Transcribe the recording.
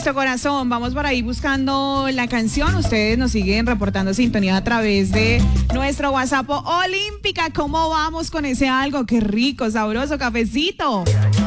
Listo, corazón, vamos por ahí buscando la canción. Ustedes nos siguen reportando sintonía a través de nuestro WhatsApp Olímpica. ¿Cómo vamos con ese algo? Qué rico, sabroso, cafecito.